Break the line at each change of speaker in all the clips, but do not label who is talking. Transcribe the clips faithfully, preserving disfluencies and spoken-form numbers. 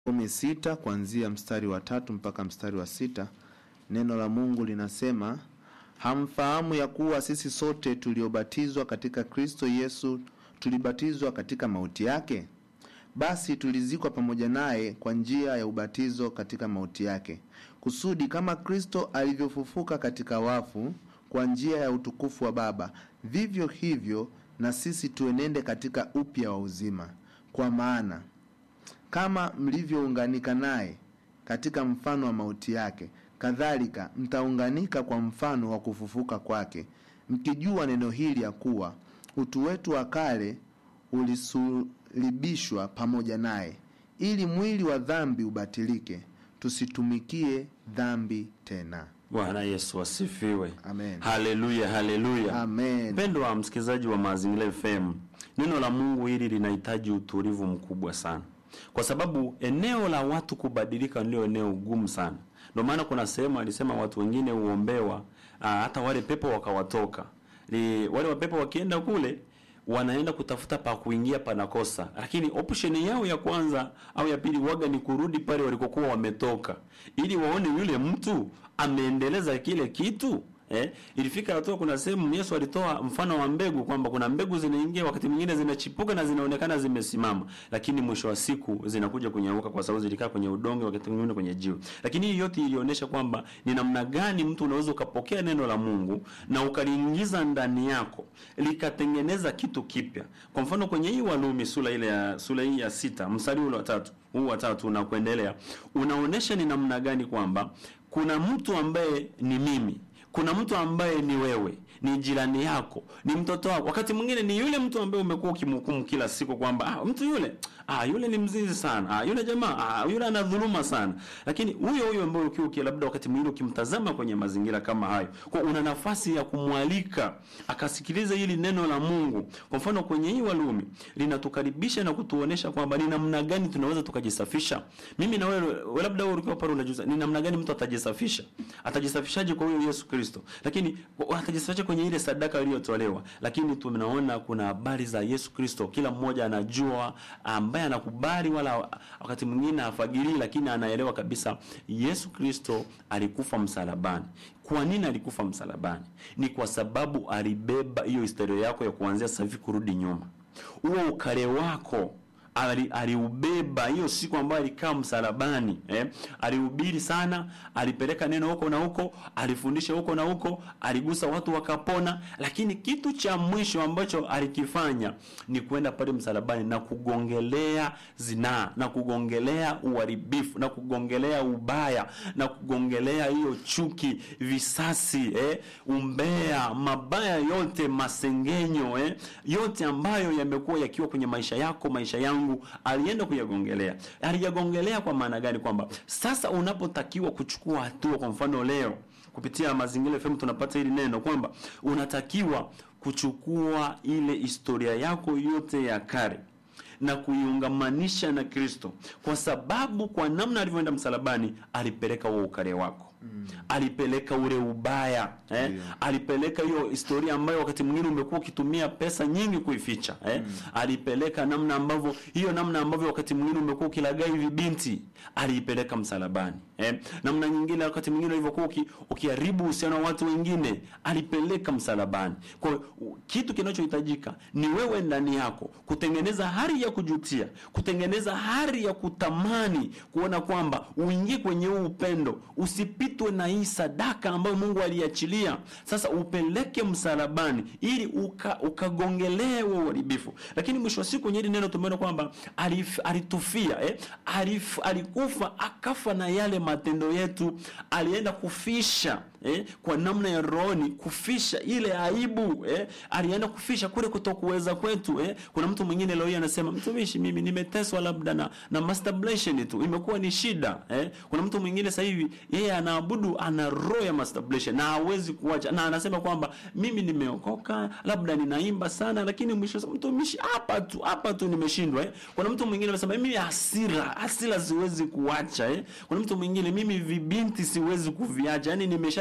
kumi sita kuanzia mstari wa tatu mpaka mstari wa sita. Neno la Mungu linasema, hamfahamu ya kuwa sisi sote tuliobatizwa katika Kristo Yesu tulibatizwa katika mauti yake? Basi tulizikwa pamoja naye kwa njia ya ubatizo katika mauti yake, kusudi kama Kristo alivyofufuka katika wafu kwa njia ya utukufu wa Baba, vivyo hivyo na sisi tuenende katika upya wa uzima. Kwa maana kama mlivyounganika naye katika mfano wa mauti yake, kadhalika mtaunganika kwa mfano wa kufufuka kwake, mkijua neno hili ya kuwa utu wetu wa kale ulisulubishwa pamoja naye, ili mwili wa dhambi ubatilike, tusitumikie dhambi tena.
Bwana Yesu asifiwe.
Amen.
Haleluya, haleluya.
Amen.
Mpendwa wa msikilizaji wa Mazingira F M, neno la Mungu hili linahitaji utulivu mkubwa sana, kwa sababu eneo la watu kubadilika ndio eneo gumu sana. Ndio maana kuna sehemu alisema watu wengine uombewa hata wale pepo wakawatoka. Li, wale wa pepo wakienda kule wanaenda kutafuta pa kuingia panakosa, lakini option yao ya kwanza au ya pili waga ni kurudi pale walikokuwa wametoka, ili waone yule mtu ameendeleza kile kitu. Eh, ilifika hatua kuna sehemu Yesu alitoa mfano wa mbegu, kwamba kuna mbegu zinaingia, wakati mwingine zinachipuka na zinaonekana zimesimama, lakini mwisho wa siku zinakuja kunyauka kwa sababu zilikaa kwenye udongo, wakati mwingine kwenye jiwe. Lakini hii yote ilionyesha kwamba ni namna gani mtu unaweza ukapokea neno la Mungu na ukaliingiza ndani yako likatengeneza kitu kipya. Kwa mfano kwenye hii Warumi sura ile ya sura hii ya sita mstari ule wa tatu, huu wa tatu na kuendelea, unaonesha ni namna gani kwamba kuna mtu ambaye ni mimi, kuna mtu ambaye ni wewe, ni jirani yako, ni mtoto wako. Wakati mwingine ni yule mtu ambaye umekuwa ukimhukumu kila siku kwamba ah, mtu yule, ah yule ni mzinzi sana, ah yule jamaa, ah yule anadhuluma sana. Lakini huyo huyo ambaye ukiwa labda wakati mwingine ukimtazama kwenye mazingira kama hayo, kwa una nafasi ya kumwalika akasikiliza hili neno la Mungu. Kwa mfano kwenye hii Warumi linatukaribisha na kutuonesha kwamba ni namna gani tunaweza tukajisafisha. Mimi na wewe labda wewe ukiwa pale unajuza ni namna gani mtu atajisafisha. Atajisafishaje kwa huyo Yesu Kristo? Lakini atajisafisha kwenye ile sadaka iliyotolewa. Lakini tumeona kuna habari za Yesu Kristo, kila mmoja anajua, ambaye anakubali wala wakati mwingine afagili, lakini anaelewa kabisa Yesu Kristo alikufa msalabani. Kwa nini alikufa msalabani? Ni kwa sababu alibeba hiyo historia yako ya kuanzia sasa hivi kurudi nyuma. Huo ukale wako aliubeba hiyo siku ambayo alikaa msalabani, eh alihubiri sana, alipeleka neno huko na huko, alifundisha huko na huko, aligusa watu wakapona, lakini kitu cha mwisho ambacho alikifanya ni kwenda pale msalabani na kugongelea zinaa, na kugongelea uharibifu, na kugongelea ubaya, na kugongelea hiyo chuki, visasi, eh umbea, mabaya yote, masengenyo, eh yote ambayo yamekuwa yakiwa kwenye maisha yako, maisha yangu, alienda kuyagongelea. Aliyagongelea kwa maana gani? Kwamba sasa unapotakiwa kuchukua hatua, kwa mfano leo kupitia Mazingira F M tunapata hili neno kwamba unatakiwa kuchukua ile historia yako yote ya kale na kuiungamanisha na Kristo, kwa sababu kwa namna alivyoenda msalabani alipeleka huo ukale wako. Mm. Alipeleka ule ubaya, eh? Yeah. Alipeleka hiyo historia ambayo wakati mwingine umekuwa ukitumia pesa nyingi kuificha, eh? Mm. Alipeleka namna ambavyo hiyo namna ambavyo wakati mwingine umekuwa ukilagai vibinti, alipeleka msalabani, eh? Namna nyingine wakati mwingine ulivyokuwa ukiharibu uhusiano wa watu wengine, alipeleka msalabani. Kwa kitu kinachohitajika ni wewe ndani yako kutengeneza hali ya kujutia, kutengeneza hali ya kutamani kuona kwamba uingie kwenye huu upendo, usipitwe na hii sadaka ambayo Mungu aliachilia. Sasa upeleke msalabani ili uka, ukagongelee huo uharibifu. Lakini mwisho wa siku kwenye hili neno tumeona kwamba alif, alitufia, eh alif, alikufa akafa na yale matendo yetu, alienda kufisha, eh kwa namna ya rohoni, kufisha ile aibu, eh alienda kufisha kule kutokuweza kwetu, eh kuna mtu mwingine leo anasema mtumishi, mimi nimeteswa labda na na masturbation tu, imekuwa ni shida, eh kuna mtu mwingine sasa hivi yeye anaabudu, ana roho ya masturbation na hawezi kuacha, na anasema kwamba mimi nimeokoka, labda ninaimba sana, lakini mwisho mtumishi hapa tu hapa tu nimeshindwa, eh kuna mtu mwingine anasema mimi hasira hasira siwezi kuacha, eh kuna mtu mwingine mimi vibinti siwezi kuviacha, yani nimesha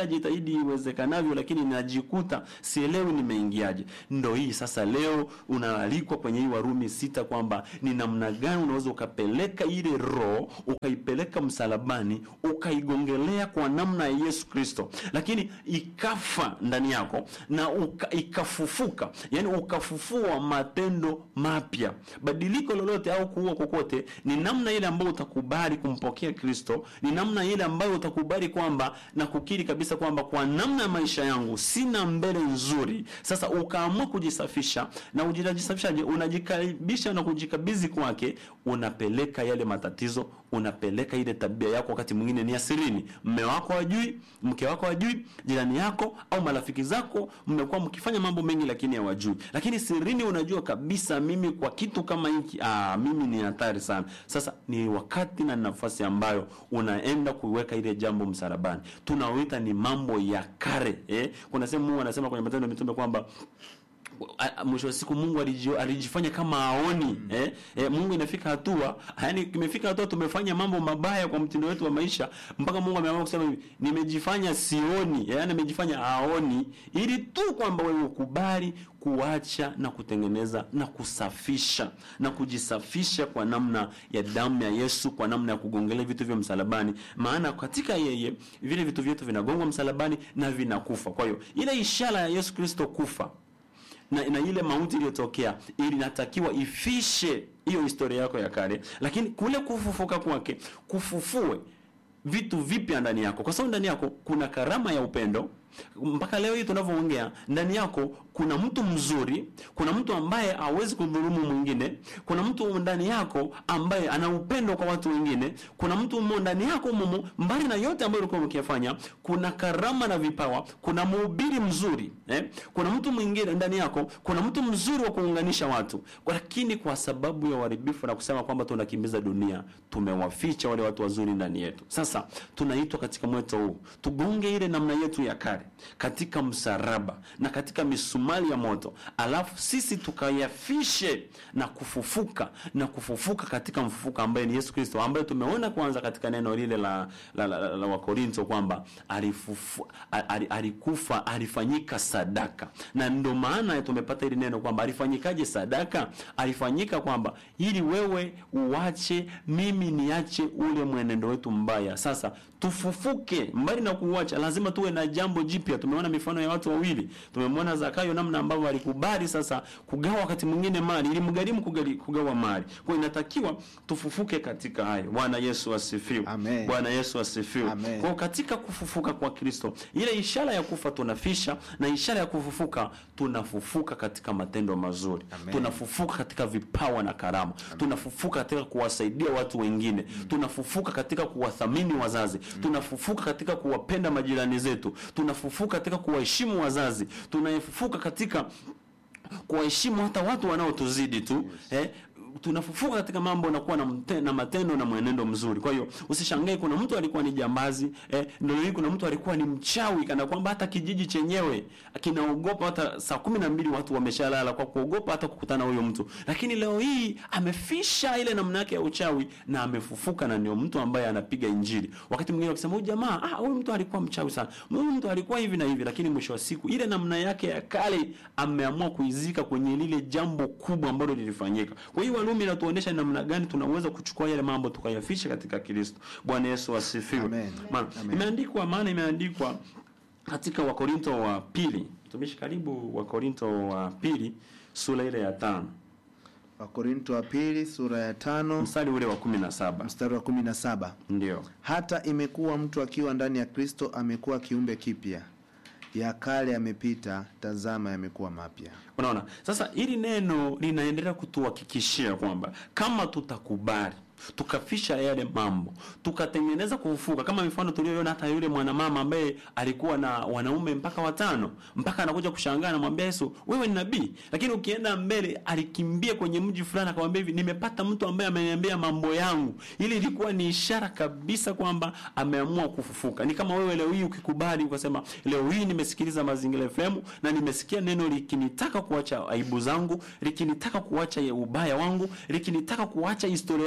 nimeshajitahidi iwezekanavyo, lakini najikuta sielewi nimeingiaje. Ndio hii sasa leo unaalikwa kwenye hii Warumi sita kwamba ni namna gani unaweza ukapeleka ile roho, ukaipeleka msalabani, ukaigongelea kwa namna ya Yesu Kristo, lakini ikafa ndani yako na uka, ikafufuka, yani ukafufua matendo mapya. Badiliko lolote au kuua kokote ni namna ile ambayo utakubali kumpokea Kristo, ni namna ile ambayo utakubali kwamba na kukiri kabisa kwamba kwa namna ya maisha yangu sina mbele nzuri. Sasa ukaamua kujisafisha, na ujisafishaje? Unajikaribisha na kujikabidhi kwake, unapeleka yale matatizo, unapeleka ile tabia yako, wakati mwingine ni asirini, mume wako hajui, mke wako hajui, jirani yako au marafiki zako mmekuwa mkifanya mambo mengi lakini hawajui, lakini sirini unajua kabisa mimi kwa kitu kama hiki ah mimi ni hatari sana. Sasa ni wakati na nafasi ambayo unaenda kuiweka ile jambo msalabani. Tunaoita ni mambo ya kale, eh kuna sehemu Mungu anasema kwenye Matendo ya Mitume kwamba mwisho wa siku Mungu alijifanya kama aoni. mm. eh, eh Mungu inafika hatua, yani kimefika hatua tumefanya mambo mabaya kwa mtindo wetu wa maisha mpaka Mungu ameamua kusema hivi, nimejifanya sioni, yani nimejifanya aoni, ili tu kwamba wewe ukubali kuacha na kutengeneza na kusafisha na kujisafisha kwa namna ya damu ya Yesu, kwa namna ya kugongelea vitu vya msalabani. Maana katika yeye vile vitu vyetu vinagongwa msalabani na vinakufa. Kwa hiyo ile ishara ya Yesu Kristo kufa na, na ile mauti iliyotokea ili natakiwa ifishe hiyo historia yako ya kale, lakini kule kufufuka kwake kufufue vitu vipya ndani yako, kwa sababu ndani yako kuna karama ya upendo. Mpaka leo hii tunavyoongea, ndani yako kuna mtu mzuri, kuna mtu ambaye hawezi kudhulumu mwingine, kuna mtu ndani yako ambaye ana upendo kwa watu wengine, kuna mtu ndani yako mumo, mbali na yote ambayo ulikuwa ukifanya, kuna karama na vipawa, kuna mhubiri mzuri, eh? Kuna mtu mwingine ndani yako, kuna mtu mzuri wa kuunganisha watu. Lakini kwa sababu ya uharibifu na kusema kwamba tunakimbiza dunia, tumewaficha wale watu wazuri ndani yetu. Sasa tunaitwa katika mwito huu tugonge ile namna yetu ya kale katika msalaba na katika misumali ya moto, alafu sisi tukayafishe na kufufuka na kufufuka katika mfufuka ambaye ni Yesu Kristo, ambaye tumeona kwanza katika neno lile la la, la, la, la Wakorintho kwamba alifufu al, alikufa, alifanyika sadaka. Na ndio maana tumepata ile neno kwamba alifanyikaje sadaka? Alifanyika kwamba ili wewe uache, mimi niache ule mwenendo wetu mbaya. Sasa tufufuke, mbali na kuacha lazima tuwe na jambo jipya. Tumeona mifano ya watu wawili, tumemwona Zakayo namna ambavyo alikubali sasa kugawa wakati mwingine mali ili mgharimu kugawa mali. Kwa hiyo inatakiwa tufufuke katika hayo. Bwana Yesu asifiwe. Bwana Yesu asifiwe. Kwa katika kufufuka kwa Kristo, ile ishara ya kufa tunafisha, na ishara ya kufufuka tunafufuka katika matendo mazuri. Amen. Tunafufuka katika vipawa na karama. Amen. Tunafufuka katika kuwasaidia watu wengine. Amen. Tunafufuka katika kuwathamini wazazi. Amen. Tunafufuka katika kuwapenda majirani zetu. Tunafufuka katika kuwaheshimu wazazi. Tunafufuka katika kuwaheshimu hata watu wanaotuzidi tu. Yes. Eh tunafufuka katika mambo na kuwa na, na matendo na mwenendo mzuri. Kwa hiyo usishangae kuna mtu alikuwa ni jambazi, eh ndio hiyo kuna mtu alikuwa ni mchawi kana kwamba hata kijiji chenyewe kinaogopa, hata saa kumi na mbili watu wameshalala kwa kuogopa hata kukutana huyo mtu. Lakini leo hii amefisha ile namna yake ya uchawi na amefufuka, na ndio mtu ambaye anapiga injili. Wakati mwingine wakisema huyu jamaa, ah huyu mtu alikuwa mchawi sana, huyu mtu alikuwa hivi na hivi, lakini mwisho wa siku ile namna yake ya kale ameamua kuizika kwenye lile jambo kubwa ambalo lilifanyika. Kwa hiyo Warumi inatuonyesha namna gani tunaweza kuchukua yale mambo tukayafisha katika Kristo. Bwana Yesu asifiwe. Amen. Maana imeandikwa, maana imeandikwa katika Wakorintho wa pili. Tumishi karibu Wakorintho wa pili sura ile ya tano.
Wakorintho wa pili sura ya tano
mstari ule wa kumi na saba.
Mstari wa kumi na saba.
Ndio.
Hata imekuwa mtu akiwa ndani ya Kristo amekuwa kiumbe kipya. Ya kale yamepita, tazama yamekuwa mapya.
Unaona? Sasa hili neno linaendelea kutuhakikishia kwamba kama tutakubali, tukafisha yale mambo, tukatengeneza kufufuka, kama mifano tuliyoona hata yule mwanamama ambaye alikuwa na wanaume mpaka watano, mpaka anakuja kushangaa anamwambia Yesu, wewe ni nabii. Lakini ukienda mbele alikimbia kwenye mji fulani akamwambia hivi, nimepata mtu ambaye ameniambia mambo yangu. Ili ilikuwa ni ishara kabisa kwamba ameamua kufufuka. Ni kama wewe leo hii ukikubali ukasema, leo hii nimesikiliza Mazingira F M na nimesikia neno likinitaka kuacha aibu zangu, likinitaka kuacha ubaya wangu, likinitaka kuacha historia yangu ya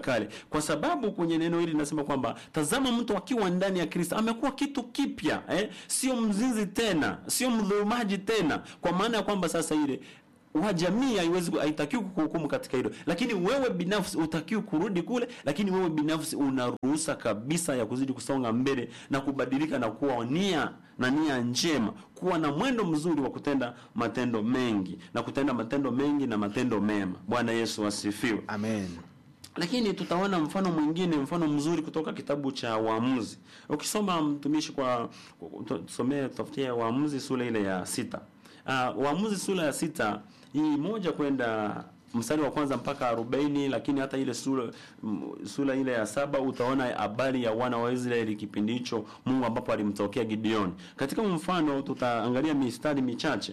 kale, kwa sababu kwenye neno hili linasema kwamba tazama mtu akiwa ndani ya Kristo amekuwa kitu kipya, eh? Sio mzinzi tena, sio mdhulumaji tena, kwa maana ya kwamba sasa ile wa jamii haiwezi haitakiwi kuhukumu katika hilo, lakini wewe binafsi utakiwi kurudi kule, lakini wewe binafsi unaruhusa kabisa ya kuzidi kusonga mbele na kubadilika na kuwa nia na nia njema, kuwa na mwendo mzuri wa kutenda matendo mengi na kutenda matendo mengi na matendo mema. Bwana Yesu asifiwe.
Amen.
Lakini tutaona mfano mwingine, mfano mzuri kutoka kitabu cha Waamuzi. Ukisoma mtumishi, kwa tusomee tutafutia Waamuzi sura ile ya sita. Uh, Waamuzi sura ya sita hii moja kwenda mstari wa kwanza mpaka arobaini, lakini hata ile sura sura ile ya saba utaona habari ya wana wa Israeli kipindi hicho Mungu ambapo alimtokea Gideon. Katika mfano tutaangalia mistari michache.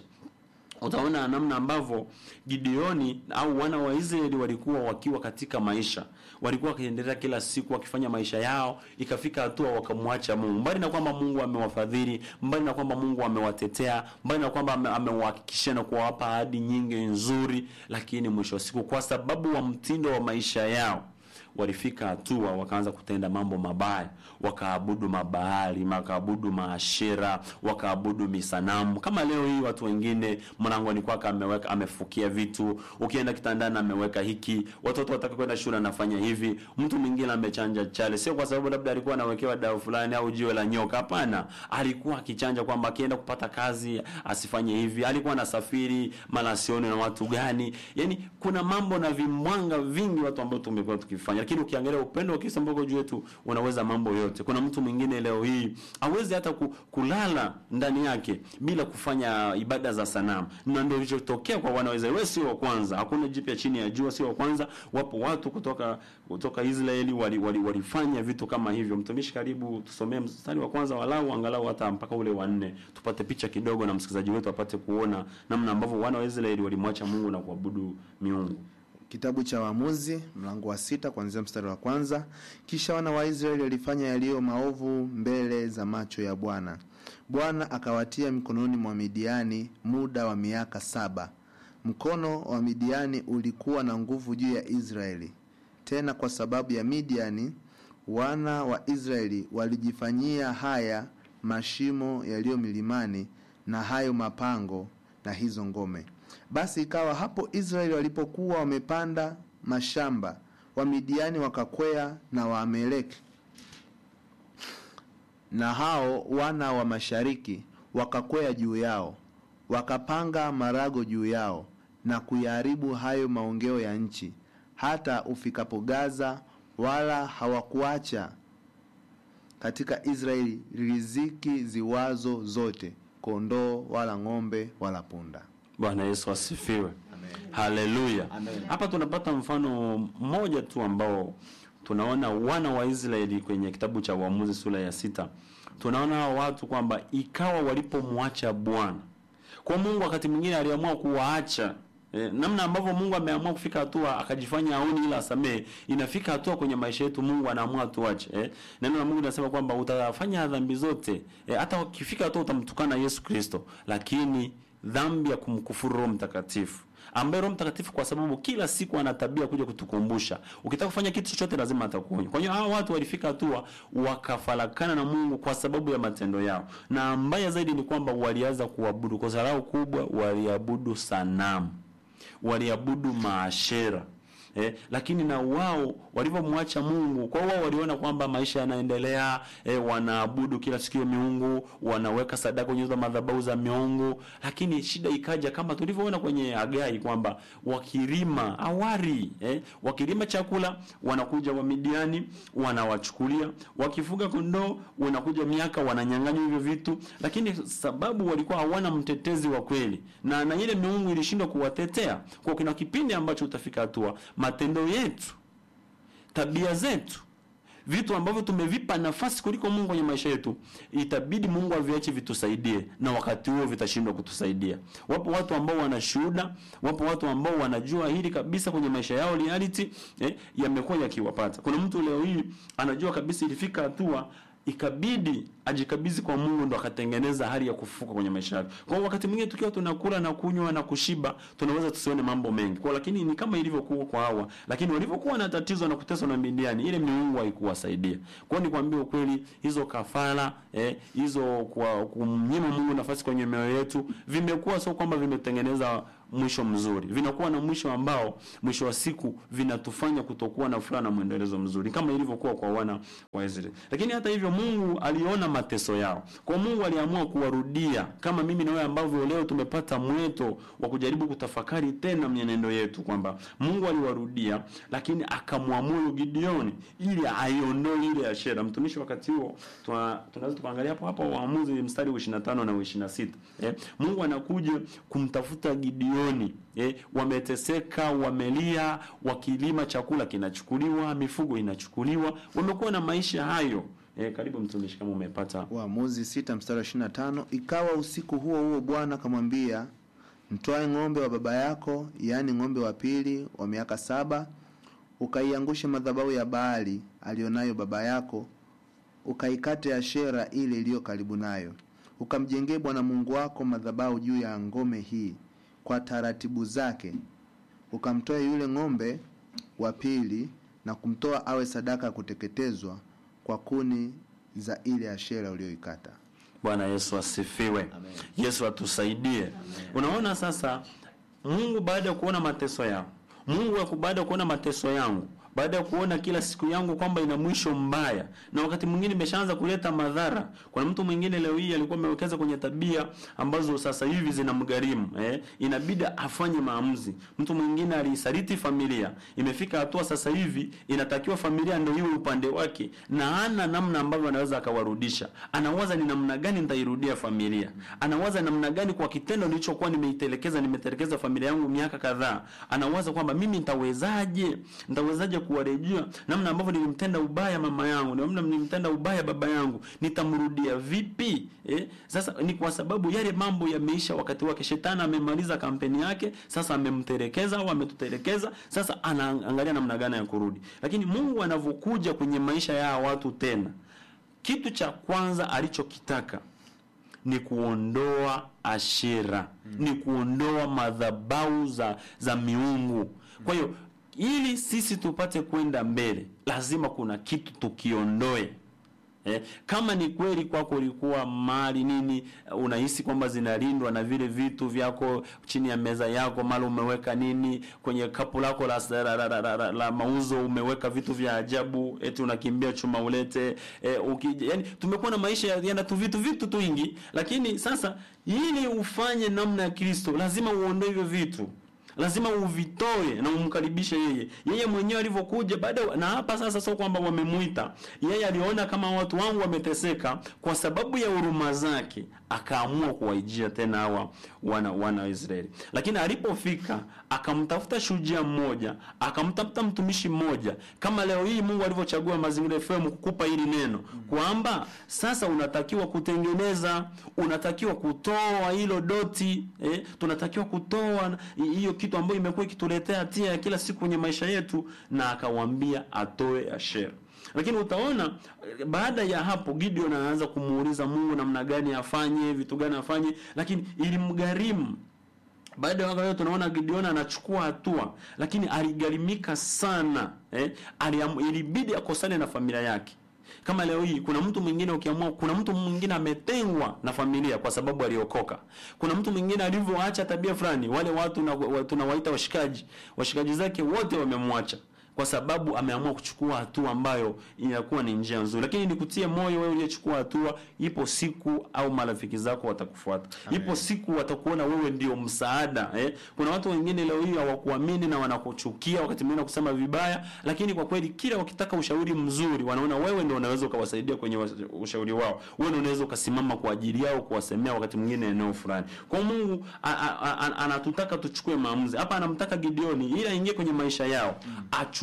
Utaona namna ambavyo Gideoni au wana wa Israeli walikuwa wakiwa katika maisha, walikuwa wakiendelea kila siku wakifanya maisha yao, ikafika hatua wakamwacha Mungu. Mbali na kwamba Mungu amewafadhili, mbali na kwamba Mungu amewatetea, mbali na kwamba amewahakikishia na kuwapa ahadi nyingi nzuri, lakini mwisho wa siku kwa sababu wa mtindo wa maisha yao walifika hatua wakaanza kutenda mambo mabaya, wakaabudu mabaali, wakaabudu maashera, wakaabudu misanamu. Kama leo hii watu wengine mlangoni kwake ameweka amefukia vitu, ukienda kitandani ameweka hiki, watoto wataka kwenda shule anafanya hivi, mtu mwingine amechanja chale, sio kwa sababu labda alikuwa anawekewa dawa fulani au jiwe la nyoka, hapana, alikuwa akichanja kwamba akienda kupata kazi asifanye hivi, alikuwa anasafiri malasioni na watu gani. Yaani kuna mambo na vimwanga vingi watu ambao tumekuwa tukifanya, lakini ukiangalia upendo wa Kristo ambao juu yetu unaweza mambo yote. Kuna mtu mwingine leo hii hawezi hata kulala ndani yake bila kufanya ibada za sanamu, na ndio kilichotokea kwa wana wa Israeli. Wewe sio wa kwanza, hakuna jipya chini ya jua, sio wa kwanza. Wapo watu kutoka kutoka Israeli walifanya wali, wali vitu kama hivyo. Mtumishi, karibu tusomee mstari wa kwanza walau angalau hata mpaka ule wa nne, tupate picha kidogo na msikilizaji wetu apate kuona namna ambavyo wana wa Israeli walimwacha Mungu na kuabudu miungu.
Kitabu cha Waamuzi mlango wa sita kuanzia mstari wa kwanza. Kisha wana wa Israeli walifanya yaliyo maovu mbele za macho ya Bwana. Bwana akawatia mikononi mwa Midiani muda wa miaka saba. Mkono wa Midiani ulikuwa na nguvu juu ya Israeli. Tena kwa sababu ya Midiani wana wa Israeli walijifanyia haya mashimo yaliyo milimani na hayo mapango na hizo ngome. Basi ikawa hapo Israeli walipokuwa wamepanda mashamba, wa Midiani wakakwea na Waameleki na hao wana wa mashariki wakakwea juu yao, wakapanga marago juu yao na kuyaharibu hayo maongeo ya nchi, hata ufikapo Gaza, wala hawakuacha katika Israeli riziki ziwazo zote, kondoo wala ng'ombe wala punda.
Bwana Yesu asifiwe. Haleluya. Hapa tunapata mfano mmoja tu ambao tunaona wana wa Israeli kwenye kitabu cha Waamuzi sura ya sita. Tunaona watu kwamba ikawa walipomwacha Bwana, kwa Mungu wakati mwingine aliamua kuwaacha. E, namna ambavyo Mungu ameamua kufika hatua akajifanya haoni ila asamee, inafika hatua kwenye maisha yetu Mungu anaamua tuache. Eh, neno la Mungu linasema kwamba utafanya dhambi zote, e, hata ukifika hatua utamtukana Yesu Kristo, lakini dhambi ya kumkufuru Roho Mtakatifu, ambaye Roho Mtakatifu kwa sababu kila siku ana tabia kuja kutukumbusha, ukitaka kufanya kitu chochote lazima atakuonya. Kwa hiyo hao watu walifika hatua wakafarakana na Mungu kwa sababu ya matendo yao, na mbaya zaidi ni kwamba walianza kuabudu, kwa sababu kubwa waliabudu sanamu, waliabudu maashera. Eh, lakini na wao walipomwacha Mungu, kwa wao waliona kwamba maisha yanaendelea, eh, wanaabudu kila siku miungu, wanaweka sadaka kwenye madhabahu za miungu. Lakini shida ikaja kama tulivyoona kwenye Hagai kwamba wakilima awari, eh, wakilima chakula wanakuja wa Midiani wanawachukulia, wakifuga kondoo wanakuja miaka wananyang'anya hivyo vitu. Lakini sababu walikuwa hawana mtetezi wa kweli, na na ile miungu ilishindwa kuwatetea. Kwa kuna kipindi ambacho utafika hatua matendo yetu, tabia zetu, vitu ambavyo tumevipa nafasi kuliko Mungu kwenye maisha yetu, itabidi Mungu aviache vitusaidie, na wakati huo vitashindwa kutusaidia. Wapo watu ambao wanashuhuda, wapo watu ambao wanajua hili kabisa kwenye maisha yao, reality eh, yamekuwa yakiwapata. Kuna mtu leo hii anajua kabisa ilifika hatua ikabidi ajikabidhi kwa Mungu, ndo akatengeneza hali ya kufufuka kwenye maisha yake. Kwa wakati mwingine tukiwa tunakula na kunywa na kushiba, tunaweza tusione mambo mengi. Kwa lakini ni kama ilivyokuwa kwa Hawa, lakini walivyokuwa na tatizo na kuteswa na Midiani, ile miungu haikuwasaidia. Kwa ni kwambia ukweli, hizo kafara eh hizo kwa kumnyima Mungu nafasi kwenye mioyo yetu, vimekuwa sio kwamba vimetengeneza mwisho mzuri, vinakuwa na mwisho ambao mwisho wa siku vinatufanya kutokuwa na furaha na muendelezo mzuri kama ilivyokuwa kwa wana wa Israeli. Lakini hata hivyo Mungu aliona mateso yao. Kwa Mungu aliamua kuwarudia, kama mimi na wewe ambavyo leo tumepata mweto wa kujaribu kutafakari tena mwenendo yetu, kwamba Mungu aliwarudia, lakini akamwamuru Gideoni ili aiondoe ile Ashera. Mtumishi wakati huo tunaweza tukaangalia hapo hapo Waamuzi mstari wa ishirini na tano na ishirini na sita. Eh, Mungu anakuja kumtafuta Gideoni. Eh, wameteseka, wamelia, wakilima chakula kinachukuliwa, mifugo inachukuliwa, wamekuwa na maisha hayo. Eh, karibu mtumishi kama umepata.
Waamuzi sita mstari wa ishirini na tano. Ikawa usiku huo huo Bwana akamwambia, mtwae ng'ombe wa baba yako, yaani ng'ombe wa pili wa miaka saba, ukaiangushe madhabahu ya Baali alionayo baba yako, ukaikate Ashera ile iliyo karibu nayo, ukamjengee Bwana Mungu wako madhabahu juu ya ngome hii kwa taratibu zake, ukamtoa yule ng'ombe wa pili na kumtoa awe sadaka ya kuteketezwa kwa kuni za ile Ashera uliyoikata.
Bwana Yesu asifiwe. Amen. Yesu atusaidie. Amen. Unaona sasa, Mungu baada ya kuona mateso yao, Mungu baada ya kuona mateso yangu, baada ya kuona kila siku yangu kwamba ina mwisho mbaya, na wakati mwingine imeshaanza kuleta madhara. Kuna mtu mwingine leo hii alikuwa amewekeza kwenye tabia ambazo sasa hivi zinamgharimu, eh inabidi afanye maamuzi. Mtu mwingine alisaliti familia, imefika hatua sasa hivi inatakiwa familia ndio iwe upande wake, na ana namna ambavyo anaweza akawarudisha. Anawaza ni namna gani nitairudia familia, anawaza namna gani kwa kitendo nilichokuwa nimeitelekeza nimetelekeza familia yangu miaka kadhaa, anawaza kwamba mimi nitawezaje nitawezaje kuwarejea namna ambavyo nilimtenda ubaya mama yangu, namna nilimtenda ubaya baba yangu, nitamrudia vipi? Eh, sasa ni kwa sababu yale mambo yameisha wakati wake. Shetani amemaliza kampeni yake, sasa amemtelekeza au ametutelekeza, sasa anaangalia namna gani ya kurudi. Lakini Mungu anavokuja kwenye maisha ya watu tena, kitu cha kwanza alichokitaka ni kuondoa Ashera, hmm. ni kuondoa madhabahu za za miungu. Kwa hiyo ili sisi tupate kwenda mbele, lazima kuna kitu tukiondoe. Eh, kama ni kweli kwako ulikuwa mali nini, unahisi kwamba zinalindwa na vile vitu vyako chini ya meza yako, mali umeweka nini kwenye kapu lako la, la, la, la, la, la mauzo, umeweka vitu vya ajabu, eti unakimbia chuma ulete, eh, uki, yani tumekuwa na maisha yana tu vitu vitu tu vingi. Lakini sasa ili ufanye namna ya Kristo, lazima uondoe hivyo vitu, lazima uvitoe na umkaribishe yeye. Yeye mwenyewe alivyokuja baada, na hapa sasa sio kwamba wamemuita. Yeye aliona kama watu wangu wameteseka, kwa sababu ya huruma zake akaamua kuwaijia tena hawa wana wana Israeli. Lakini alipofika akamtafuta shujaa mmoja, akamtafuta mtumishi mmoja. Kama leo hii Mungu alivyochagua Mazingira F M kukupa hili neno kwamba sasa unatakiwa kutengeneza, unatakiwa kutoa hilo doti, eh, tunatakiwa kutoa hiyo kitu ambayo imekuwa ikituletea hatia ya kila siku kwenye maisha yetu, na akawaambia atoe Ashera. Lakini utaona baada ya hapo Gideon anaanza kumuuliza Mungu namna gani afanye, vitu gani afanye, lakini ilimgharimu. Baada ya hapo tunaona Gideon anachukua hatua, lakini aligarimika sana, eh aliam, ilibidi akosane na familia yake. Kama leo hii kuna mtu mwingine ukiamua, kuna mtu mwingine ametengwa na familia kwa sababu aliokoka. Kuna mtu mwingine alivyoacha tabia fulani, wale watu na tunawaita washikaji, washikaji zake wote wamemwacha kwa sababu ameamua kuchukua hatua ambayo inakuwa ni njia nzuri. Lakini nikutie moyo wewe uliyechukua hatua, ipo siku au marafiki zako watakufuata. Amen. Ipo siku watakuona wewe ndio msaada, eh. Kuna watu wengine leo hii hawakuamini na wanakuchukia, wakati mwingine kusema vibaya, lakini kwa kweli kila wakitaka ushauri mzuri wanaona wewe ndio unaweza ukawasaidia kwenye ushauri wao. Wewe ndio unaweza ukasimama kwa ajili yao, kuwasemea wakati mwingine eneo fulani. Kwa Mungu anatutaka tuchukue maamuzi. Hapa anamtaka Gideoni ili aingie kwenye maisha yao, achu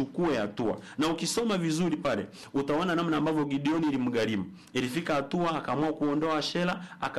tuchukue hatua. Na ukisoma vizuri pale utaona namna ambavyo Gideoni ilimgharimu. Ilifika hatua akaamua kuondoa Shela,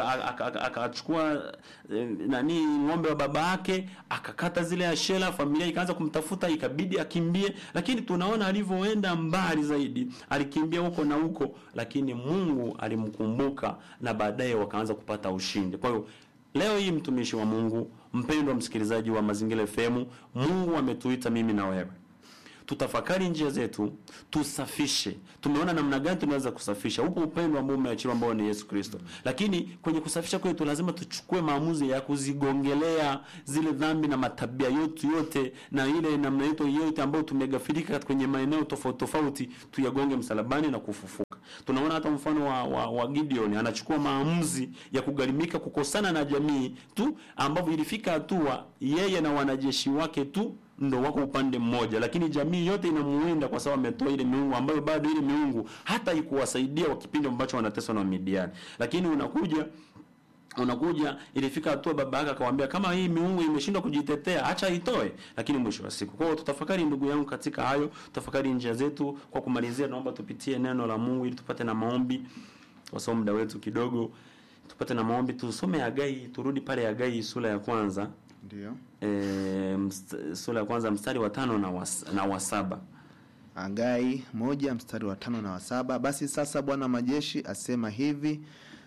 akachukua eh, nani ng'ombe wa baba yake, akakata zile Ashera, familia ikaanza kumtafuta, ikabidi akimbie. Lakini tunaona alivyoenda mbali zaidi, alikimbia huko na huko, lakini Mungu alimkumbuka na baadaye wakaanza kupata ushindi. Kwa hiyo leo hii, mtumishi wa Mungu, mpendwa msikilizaji wa Mazingira F M, Mungu ametuita mimi na wewe tutafakari njia zetu, tusafishe. Tumeona namna gani tunaweza kusafisha. Upo upendo ambao umeachiliwa ambao ni Yesu Kristo. Lakini kwenye kusafisha kwetu lazima tuchukue maamuzi ya kuzigongelea zile dhambi na matabia yote yote na ile namna yetu yote ambayo tumegafirika kwenye maeneo tofauti tofauti, tuyagonge msalabani na kufufuka. Tunaona hata mfano wa, wa, wa Gideon anachukua maamuzi ya kugalimika kukosana na jamii tu, ambapo ilifika hatua yeye na wanajeshi wake tu ndo wako upande mmoja, lakini jamii yote inamuenda kwa sababu ametoa ile miungu ambayo bado ile miungu hata ikuwasaidia wa kipindi ambacho wanateswa na Midiani. Lakini unakuja unakuja ilifika hatua baba yake akamwambia kama hii miungu imeshindwa kujitetea acha itoe. Lakini mwisho wa siku, kwa hiyo tutafakari ndugu yangu katika hayo, tutafakari njia zetu. Kwa kumalizia, naomba tupitie neno la Mungu ili tupate na maombi, kwa sababu muda wetu kidogo. Tupate na maombi, tusome Hagai, turudi pale Hagai sura ya kwanza.
Ndio.
Eh, sura ya kwanza mstari wa tano na wa, na wa saba.
Hagai moja mstari wa tano na wa saba. Basi sasa Bwana majeshi asema hivi,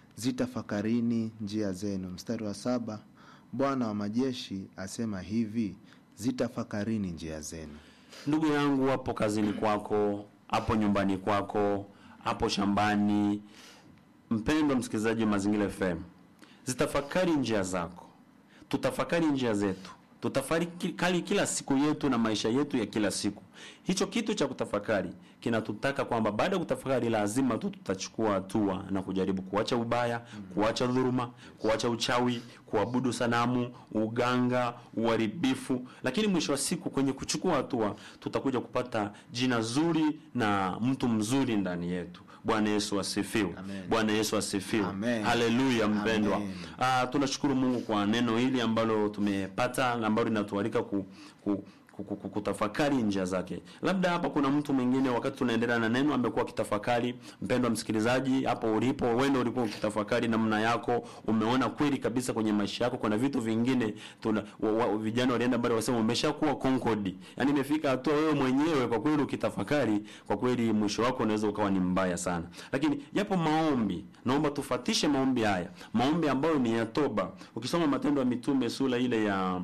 zitafakarini njia zenu. Mstari wa saba, Bwana wa majeshi asema hivi, zitafakarini njia zenu.
Ndugu yangu, hapo kazini kwako, hapo nyumbani kwako, hapo shambani, mpendwa msikilizaji Mazingira F M, zitafakari njia zako. Tutafakari njia zetu. Tutafakari kila siku yetu na maisha yetu ya kila siku. Hicho kitu cha kutafakari kinatutaka kwamba baada ya kutafakari lazima tu tutachukua hatua na kujaribu kuacha ubaya, kuacha dhuluma, kuacha uchawi, kuabudu sanamu, uganga, uharibifu. Lakini mwisho wa siku kwenye kuchukua hatua tutakuja kupata jina zuri na mtu mzuri ndani yetu. Bwana Yesu asifiwe. Bwana Yesu asifiwe. Haleluya mpendwa. Ah, tunashukuru Mungu kwa neno hili ambalo tumepata na ambalo linatualika ku, ku kutafakari njia zake. Labda hapa kuna mtu mwingine wakati tunaendelea na neno amekuwa kitafakari. Mpendwa msikilizaji, hapo ulipo wewe ndio ulikuwa ukitafakari namna yako, umeona kweli kabisa kwenye maisha yako kuna vitu vingine tuna wa, wa, vijana walienda bado wasema umeshakuwa concord. Yaani imefika hatua wewe mwenyewe kwa kweli ukitafakari, kwa kweli mwisho wako unaweza ukawa ni mbaya sana. Lakini yapo maombi, naomba tufatishe maombi haya. Maombi ambayo ni ya toba. Ukisoma Matendo ya Mitume sura ile ya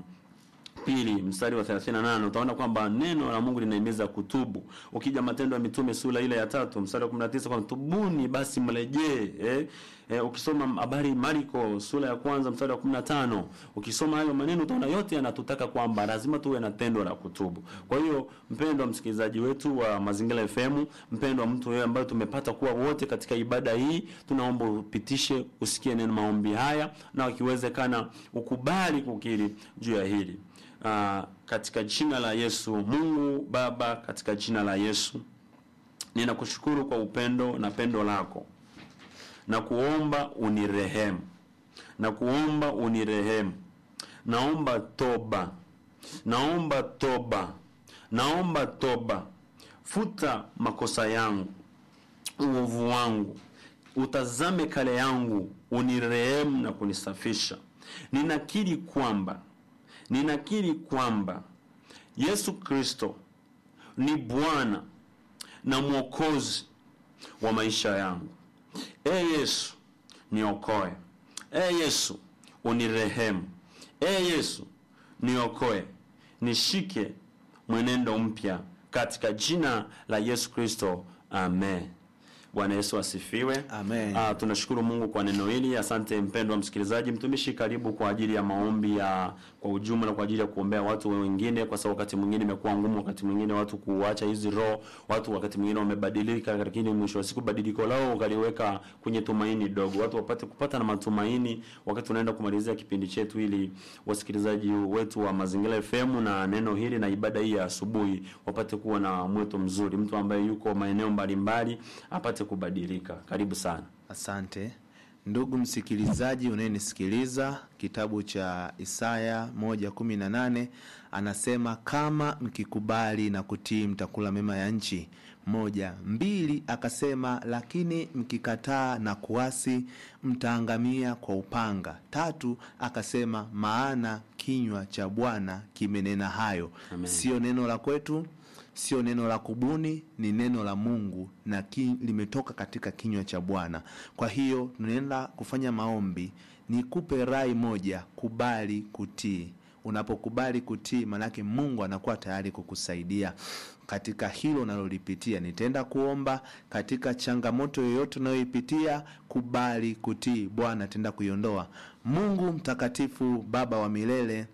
pili mstari wa thelathini na nane utaona kwamba neno la Mungu linahimiza kutubu. Ukija Matendo ya Mitume sura ile ya tatu mstari wa kumi na tisa kwamba tubuni basi mrejee. Eh? Eh, ukisoma habari Marko sura ya kwanza mstari wa kumi na tano ukisoma hayo maneno utaona yote yanatutaka kwamba lazima tuwe na tendo la kutubu. Kwa hiyo mpendwa msikilizaji wetu wa Mazingira F M, mpendwa mtu wewe ambaye tumepata kuwa wote katika ibada hii, tunaomba upitishe usikie neno maombi haya na ukiwezekana ukubali kukiri juu ya hili. Uh, katika jina la Yesu. Mungu Baba, katika jina la Yesu ninakushukuru kwa upendo na pendo lako, na kuomba unirehemu, na kuomba unirehemu. Naomba toba, naomba toba, naomba toba. Futa makosa yangu, uovu wangu, utazame kale yangu, unirehemu na kunisafisha. Ninakiri kwamba Ninakiri kwamba Yesu Kristo ni Bwana na Mwokozi wa maisha yangu. E Yesu, niokoe. E Yesu, unirehemu. E Yesu, niokoe. Nishike mwenendo mpya katika jina la Yesu Kristo. Amen. Bwana Yesu asifiwe.
Amen.
Ah, tunashukuru Mungu kwa neno hili. Asante mpendwa msikilizaji. Mtumishi, karibu kwa ajili ya maombi ya kwa ujumla, kwa ajili ya kuombea watu wengine, kwa sababu wakati mwingine imekuwa ngumu, wakati mwingine watu kuacha hizi roho, watu wakati mwingine wamebadilika, lakini mwisho wa siku badiliko lao ukaliweka kwenye tumaini dogo. Watu wapate kupata na matumaini wakati tunaenda kumalizia kipindi chetu, ili wasikilizaji wetu wa Mazingira F M na neno hili na ibada hii ya asubuhi wapate kuwa na mweto mzuri. Mtu ambaye yuko maeneo mbalimbali apate kubadilika. Karibu sana.
Asante. Ndugu msikilizaji unayenisikiliza, kitabu cha Isaya moja kumi na nane anasema kama mkikubali na kutii mtakula mema ya nchi. Moja, mbili akasema lakini mkikataa na kuasi mtaangamia kwa upanga. Tatu akasema maana kinywa cha Bwana kimenena hayo. Amen. Sio neno la kwetu, sio neno la kubuni, ni neno la Mungu na ki, limetoka katika kinywa cha Bwana. Kwa hiyo tunaenda kufanya maombi. Nikupe rai moja, kubali kutii. Unapokubali kutii, manake Mungu anakuwa tayari kukusaidia katika hilo unalolipitia. Nitaenda kuomba katika changamoto yoyote unayoipitia, kubali kutii, Bwana ataenda kuiondoa. Mungu mtakatifu, Baba wa milele,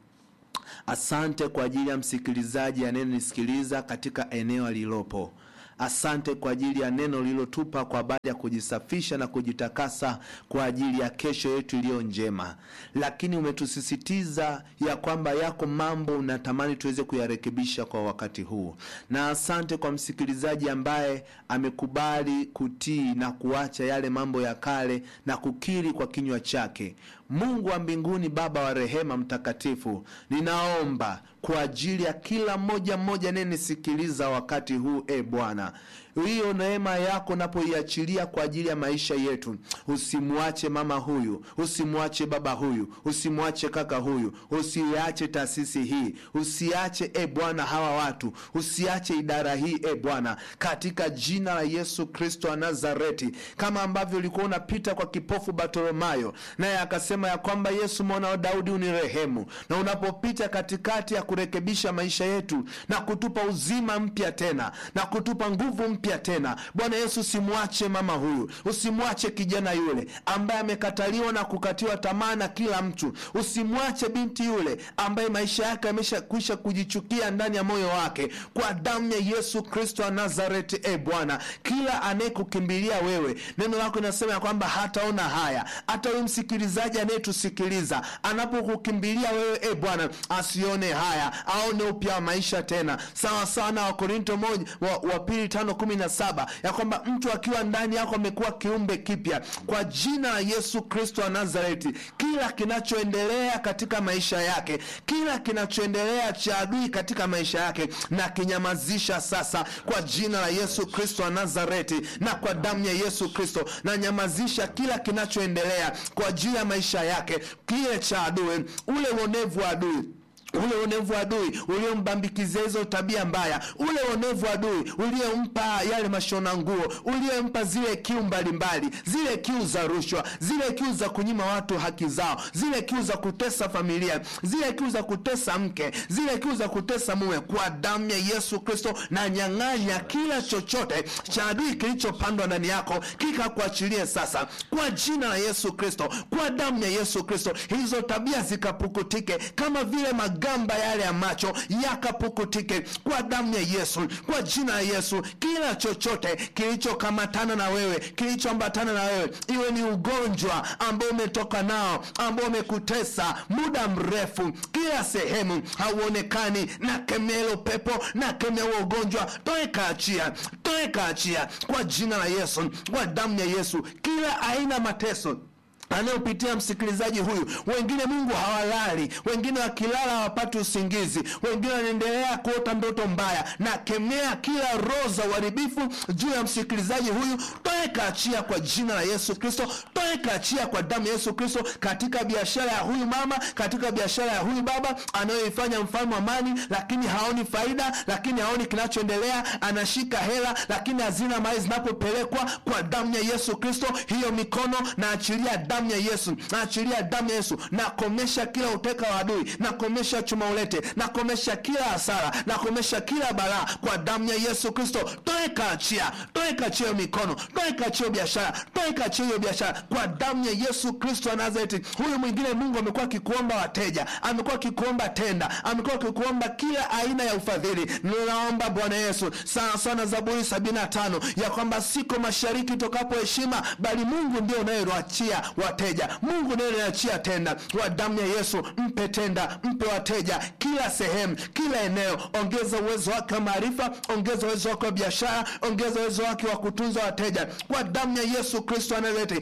asante kwa ajili ya msikilizaji anayenisikiliza katika eneo alilopo. Asante kwa ajili ya neno lilotupa kwa habari ya kujisafisha na kujitakasa kwa ajili ya kesho yetu iliyo njema. Lakini umetusisitiza ya kwamba yako mambo unatamani tuweze kuyarekebisha kwa wakati huu. Na asante kwa msikilizaji ambaye amekubali kutii na kuacha yale mambo ya kale na kukiri kwa kinywa chake. Mungu wa mbinguni, Baba wa rehema mtakatifu, ninaomba kwa ajili ya kila mmoja mmoja anayenisikiliza wakati huu, e Bwana, hiyo neema yako napoiachilia kwa ajili ya maisha yetu. Usimwache mama huyu, usimwache baba huyu, usimwache kaka huyu, usiache taasisi hii, usiache e Bwana hawa watu, usiache idara hii e Bwana, katika jina la Yesu Kristo wa Nazareti. Kama ambavyo ulikuwa unapita kwa kipofu Bartimayo, naye akasema ya kwamba Yesu mwana wa Daudi unirehemu, na unapopita katikati ya kurekebisha maisha yetu na kutupa uzima mpya tena na kutupa nguvu mpya tena, Bwana Yesu, usimwache mama huyu, usimwache kijana yule ambaye amekataliwa na kukatiwa tamaa na kila mtu, usimwache binti yule ambaye maisha yake yameshakwisha kujichukia ndani ya moyo wake. Kwa damu ya Yesu Kristo wa Nazareti, e Bwana, kila anayekukimbilia wewe, neno lako linasema ya kwamba hataona haya. Hata huyu msikilizaji anayetusikiliza anapokukimbilia wewe, e Bwana, asione haya, aone upya wa maisha tena. Sawa sana wa Korinto moja wa, wa pili tano kumi na saba ya kwamba mtu akiwa ndani yako amekuwa kiumbe kipya. Kwa jina la Yesu Kristo wa Nazareti, kila kinachoendelea katika maisha yake, kila kinachoendelea cha adui katika maisha yake, na kinyamazisha sasa kwa jina la Yesu Kristo wa Nazareti, na kwa damu ya Yesu Kristo na nyamazisha kila kinachoendelea kwa ajili ya maisha yake, kile cha adui, ule uonevu wa adui, ule uonevu adui uliombambikizia hizo tabia mbaya, ule uonevu adui uliompa yale mashona nguo, uliompa zile kiu mbalimbali, zile kiu za rushwa, zile kiu za kunyima watu haki zao, zile kiu za kutesa familia, zile kiu za kutesa mke, zile kiu za kutesa mume, kwa damu ya Yesu Kristo na nyang'anya kila chochote cha adui kilichopandwa ndani yako, kikakuachilie sasa kwa jina la Yesu Kristo, kwa damu ya Yesu Kristo. Hizo tabia zikapukutike kama vile mag gamba yale ya macho yakapukutike kwa damu ya Yesu, kwa jina la Yesu. Kila chochote kilichokamatana na wewe, kilichoambatana na wewe, iwe ni ugonjwa ambao umetoka nao, ambao umekutesa muda mrefu, kila sehemu hauonekani, na kemelo pepo, na kemelo ugonjwa, toeka achia, toeka achia kwa jina la Yesu, kwa damu ya Yesu. Kila aina mateso anayopitia msikilizaji huyu, wengine Mungu hawalali, wengine wakilala hawapati usingizi, wengine wanaendelea kuota ndoto mbaya, na kemea kila roho za uharibifu juu ya msikilizaji huyu, toeka achia kwa jina la Yesu Kristo, toeka achia kwa damu ya Yesu Kristo, katika biashara ya huyu mama, katika biashara ya huyu baba anayoifanya mfalme wa amani, lakini haoni faida, lakini haoni kinachoendelea, anashika hela lakini hazina mali zinapopelekwa. Kwa damu ya Yesu Kristo, hiyo mikono na achilia damu ya Yesu, na achilia damu ya Yesu, na komesha kila uteka wa adui, na komesha chuma ulete, na komesha kila hasara, na komesha kila balaa kwa damu ya Yesu Kristo. Toeka achia, toeka achia mikono, toeka achia biashara, toeka achia biashara kwa damu ya Yesu Kristo wa Nazareti. Huyu mwingine Mungu amekuwa akikuomba wateja, amekuwa akikuomba tenda, amekuwa akikuomba kila aina ya ufadhili. Ninaomba Bwana Yesu sana sana Zaburi sabini na tano ya kwamba siko mashariki tokapo heshima, bali Mungu ndio unayeachia wateja, Mungu ndiye anayeachia tenda. Kwa damu ya Yesu, mpe tenda, mpe wateja kila sehemu, kila eneo. Ongeza uwezo wake wa maarifa, ongeza uwezo wake wa biashara, ongeza uwezo wake wa kutunza wateja kwa damu ya Yesu Kristo analete. Kila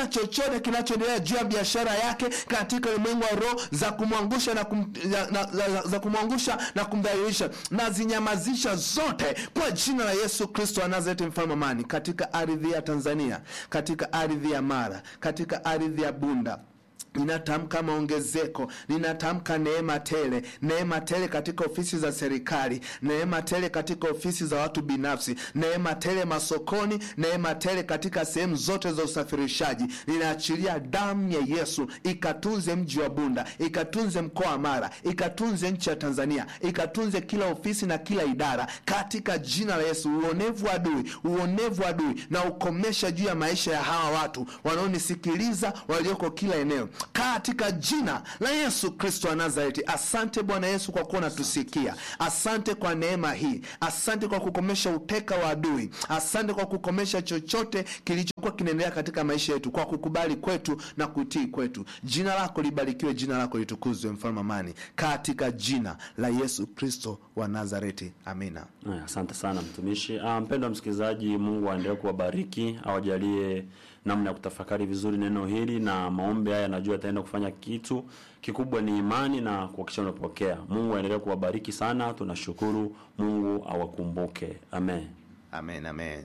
Hakuna chochote kinachoendelea juu ya biashara yake katika ulimwengu wa roho za kumwangusha na kum, za, na, za, za kumwangusha na kumdhalilisha, na zinyamazisha zote kwa jina la Yesu Kristo wa Nazareti, mfalme amani, katika ardhi ya Tanzania, katika ardhi ya Mara, katika ardhi ya Bunda. Ninatamka maongezeko, ninatamka neema tele, neema tele katika ofisi za serikali, neema tele katika ofisi za watu binafsi, neema tele masokoni, neema tele katika sehemu zote za usafirishaji. Ninaachilia damu ya Yesu ikatunze mji wa Bunda, ikatunze mkoa wa Mara, ikatunze nchi ya Tanzania, ikatunze kila ofisi na kila idara katika jina la Yesu. Uonevu adui, uonevu adui na ukomesha juu ya maisha ya hawa watu wanaonisikiliza walioko kila eneo katika jina la Yesu Kristo wa Nazareti. Asante Bwana Yesu kwa kuwa unatusikia. Asante kwa neema hii. Asante kwa kukomesha uteka wa adui. Asante kwa kukomesha chochote kilichokuwa kinaendelea katika maisha yetu, kwa kukubali kwetu na kutii kwetu. Jina lako libarikiwe, jina lako litukuzwe, mfalme amani, katika jina la Yesu Kristo wa Nazareti. Amina.
Asante sana mtumishi. Ah, mpendwa msikilizaji, Mungu aendelee kuwabariki, awajalie namna ya kutafakari vizuri neno hili, na maombi haya najua ataenda kufanya kitu kikubwa. Ni imani na kuhakikisha unapokea. Mungu aendelee kuwabariki sana. Tunashukuru. Mungu awakumbuke. Amen.
Amen, amen.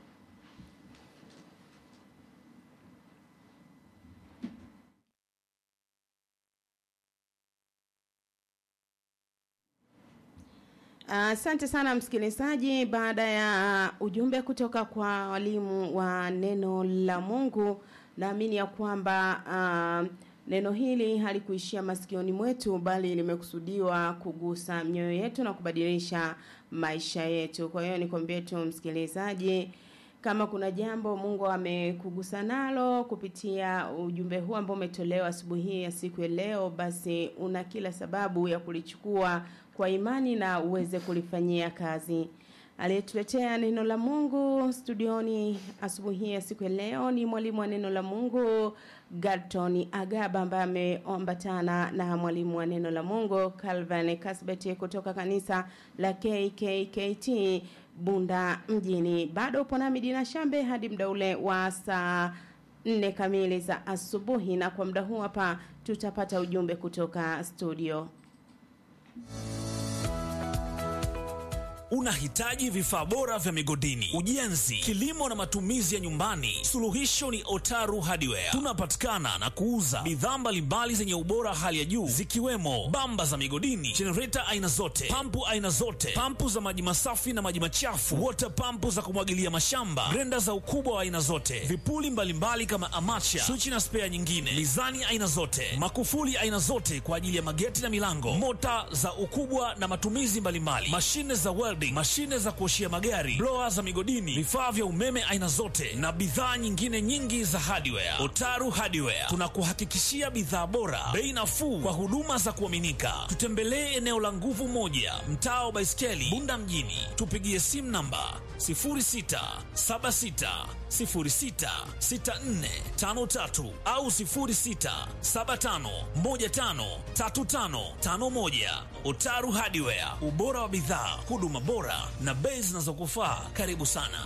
Asante uh, sana msikilizaji. Baada ya uh, ujumbe kutoka kwa walimu wa neno la Mungu, naamini ya kwamba uh, neno hili halikuishia masikioni mwetu, bali limekusudiwa kugusa mioyo yetu na kubadilisha maisha yetu. Kwa hiyo nikwambie tu msikilizaji, kama kuna jambo Mungu amekugusa nalo kupitia ujumbe huu ambao umetolewa asubuhi ya siku ya leo, basi una kila sababu ya kulichukua kwa imani na uweze kulifanyia kazi. Aliyetuletea neno la Mungu studioni asubuhi ya siku ya leo ni mwalimu wa neno la Mungu Galton Agaba, ambaye ameambatana na mwalimu wa neno la Mungu Calvin Kasbeti kutoka kanisa la K K K T Bunda mjini. Bado upo nami Dina Shambe hadi muda ule wa saa nne kamili za asubuhi, na kwa muda huu hapa tutapata ujumbe kutoka studio.
Unahitaji vifaa bora vya migodini, ujenzi, kilimo na matumizi ya nyumbani? Suluhisho ni Otaru Hardware. Tunapatikana na kuuza bidhaa mbalimbali zenye ubora hali ya juu, zikiwemo bamba za migodini, generator aina zote, pampu aina zote, pampu za maji masafi na maji machafu, water pampu za kumwagilia mashamba, grenda za ukubwa wa aina zote, vipuli mbalimbali kama amacha, switch na spare nyingine, mizani aina zote, makufuli aina zote kwa ajili ya mageti na milango, mota za ukubwa na matumizi mbalimbali, mashine za welding, mashine za kuoshia magari, blower za migodini, vifaa vya umeme aina zote na bidhaa nyingine nyingi za hardware. Otaru Hardware tunakuhakikishia bidhaa bora, bei nafuu kwa huduma za kuaminika. Tutembelee eneo la Nguvu Moja, mtaa wa Baiskeli, Bunda mjini. Tupigie simu namba sifuri sita saba sita sifuri sita sita nne tano tatu au sifuri sita saba tano moja tano tatu tano tano moja. Otaru Hardware, ubora wa bidhaa, huduma bora na bei zinazokufaa. Karibu sana.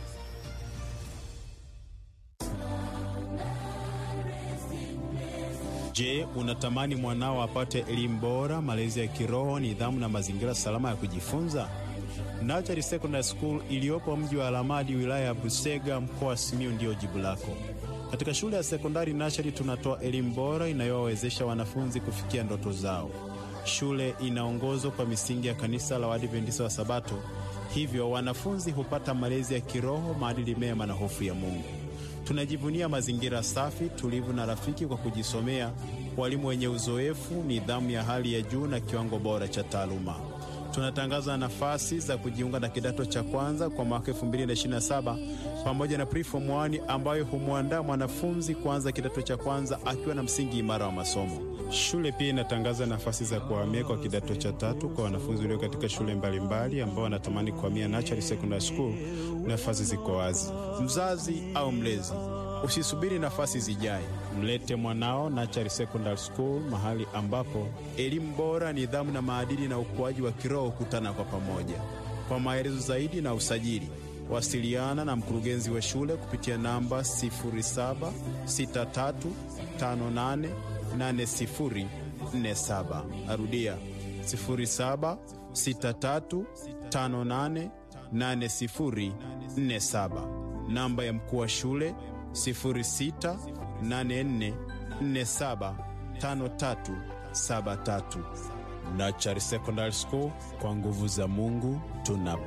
Je, unatamani mwanao apate elimu bora, malezi ya kiroho, nidhamu na mazingira salama ya kujifunza? Nachari Secondary School iliyopo mji wa Alamadi, wilaya ya Busega, mkoa wa Simiyu ndio jibu lako. Katika shule ya sekondari Nachari tunatoa elimu bora inayowawezesha wanafunzi kufikia ndoto zao. Shule inaongozwa kwa misingi ya kanisa la Waadventista wa Sabato, hivyo wanafunzi hupata malezi ya kiroho, maadili mema na hofu ya Mungu. Tunajivunia mazingira safi, tulivu na rafiki kwa kujisomea, walimu wenye uzoefu, nidhamu ya hali ya juu na kiwango bora cha taaluma. Tunatangaza nafasi za kujiunga na kidato cha kwanza kwa mwaka elfu mbili ishirini na saba pamoja na preform moja ambayo humwandaa mwanafunzi kuanza kidato cha kwanza akiwa na msingi imara wa masomo. Shule pia inatangaza nafasi za kuhamia kwa kidato cha tatu kwa wanafunzi walio katika shule mbalimbali ambao wanatamani kuhamia Nachari Secondary School. Nafasi ziko wazi. Mzazi au mlezi, usisubiri nafasi zijae. Mlete mwanao Nachari Secondary School, mahali ambapo elimu bora, nidhamu na maadili na ukuaji wa kiroho kutana kwa pamoja. Kwa maelezo zaidi na usajili, Wasiliana na mkurugenzi wa shule kupitia namba sifuri saba sita tatu tano nane nane sifuri nne saba. Arudia sifuri saba sita tatu tano nane nane sifuri nne saba. Namba ya mkuu wa shule sifuri sita nane nne nne saba tano tatu saba tatu. Nachari Secondary School, kwa nguvu za Mungu tunapa